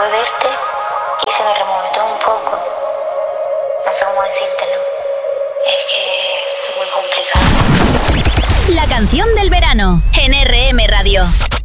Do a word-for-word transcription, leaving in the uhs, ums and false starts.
fue verte y se me removió un poco. No sé cómo decírtelo. Es que es muy complicado. La canción del verano en R M Radio.